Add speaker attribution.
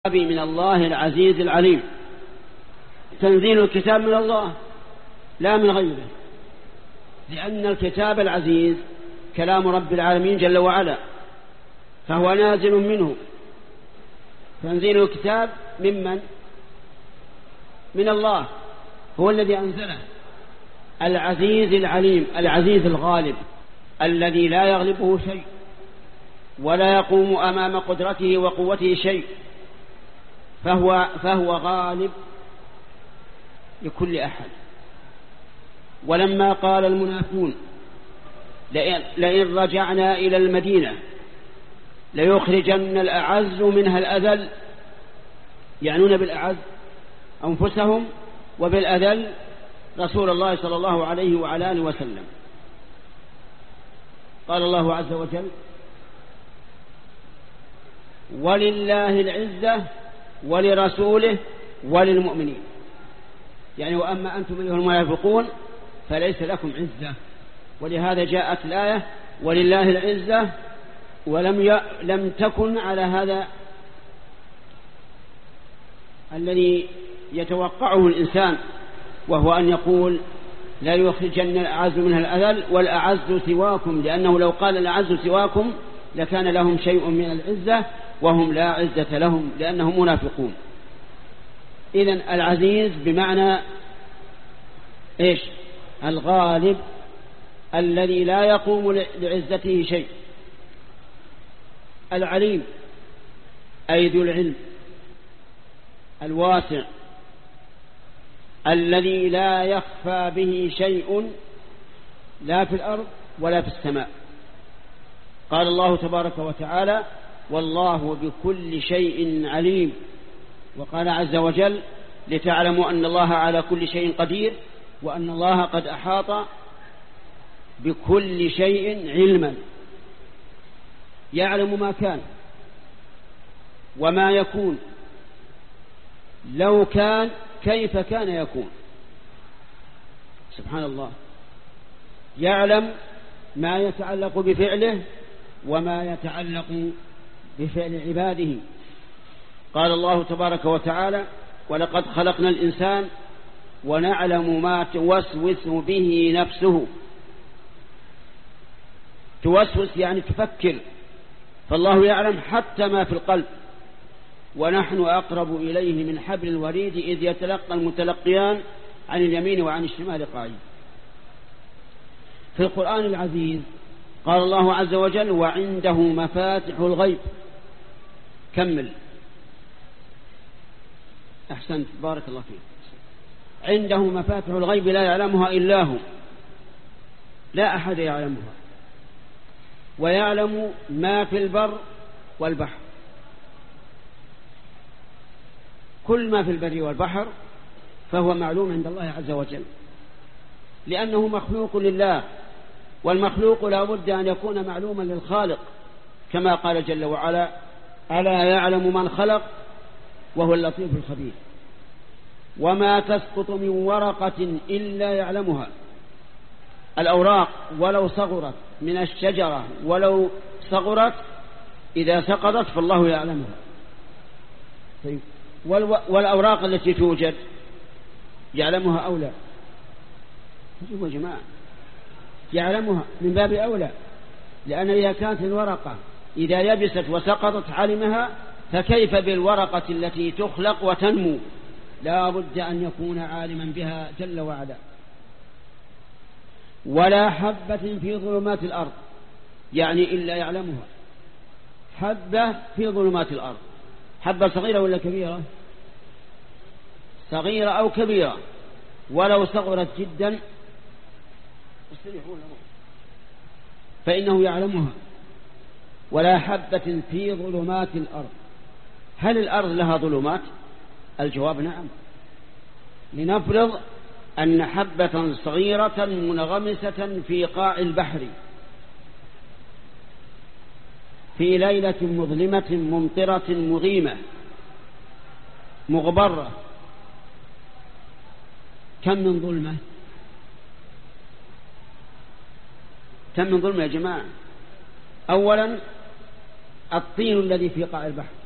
Speaker 1: من الله العزيز العليم. تنزيل الكتاب من الله لا من غيره، لأن الكتاب العزيز كلام رب العالمين جل وعلا، فهو نازل منه. تنزيل الكتاب ممن؟ من الله، هو الذي أنزله، العزيز العليم، العزيز الغالب الذي لا يغلبه شيء ولا يقوم أمام قدرته وقوته شيء، فهو غالب لكل أحد. ولما قال المنافقون لئن رجعنا إلى المدينة ليخرجن الأعز منها الأذل، يعنون بالأعز أنفسهم وبالأذل رسول الله صلى الله عليه وعلى آله وسلم. قال الله عز وجل: ولله العزة ولرسوله وللمؤمنين. يعني وأما أنتم أيها المنافقون فليس لكم عزة. ولهذا جاءت الآية ولله العزة، ولم تكن على هذا الذي يتوقعه الإنسان، وهو أن يقول لا يخرجن الأعز منها الأذل والأعز سواكم، لأنه لو قال الأعز سواكم لكان لهم شيء من العزة وهم لا عزة لهم لأنهم منافقون. إذن العزيز بمعنى إيش؟ الغالب الذي لا يقوم لعزته شيء. العليم أي ذو العلم الواسع الذي لا يخفى به شيء لا في الأرض ولا في السماء. قال الله تبارك وتعالى: والله بكل شيء عليم. وقال عز وجل: لتعلموا أن الله على كل شيء قدير وأن الله قد أحاط بكل شيء علما. يعلم ما كان وما يكون، لو كان كيف كان يكون. سبحان الله، يعلم ما يتعلق بفعله وما يتعلق بفعل عباده. قال الله تبارك وتعالى: ولقد خلقنا الإنسان ونعلم ما توسوس به نفسه. توسوس يعني تفكر، فالله يعلم حتى ما في القلب. ونحن أقرب إليه من حبل الوريد إذ يتلقى المتلقيان عن اليمين وعن الشمال قعيد. في القرآن العزيز قال الله عز وجل: وعنده مفاتح الغيب. كمل. أحسنت، بارك الله فيك. عنده مفاتح الغيب لا يعلمها إلا هو، لا أحد يعلمها. ويعلم ما في البر والبحر، كل ما في البر والبحر فهو معلوم عند الله عز وجل، لأنه مخلوق لله، والمخلوق لا بد أن يكون معلوما للخالق، كما قال جل وعلا: ألا يعلم من خلق وهو اللطيف الخبير. وما تسقط من ورقة إلا يعلمها. الأوراق ولو صغرت من الشجرة ولو صغرت إذا سقطت فالله يعلمها. طيب، والأوراق التي توجد يعلمها أولى؟ يا جماعة، يعلمها من باب أولى، لأن إذا كانت الورقة إذا يبست وسقطت علمها، فكيف بالورقة التي تخلق وتنمو؟ لا بد أن يكون عالما بها جل وعلا. ولا حبة في ظلمات الأرض، يعني إلا يعلمها. حبة في ظلمات الأرض، حبة صغيرة ولا كبيرة؟ صغيرة أو كبيرة، ولو صغرت جدا فإنه يعلمها. ولا حبة في ظلمات الأرض. هل الأرض لها ظلمات؟ الجواب نعم. لنفرض أن حبة صغيرة منغمسة في قاع البحر في ليلة مظلمة ممطرة مغيمة مغبرة، كم من ظلمة؟ كم من ظلمة يا جماعة؟ أولا الطين الذي في قاع البحر،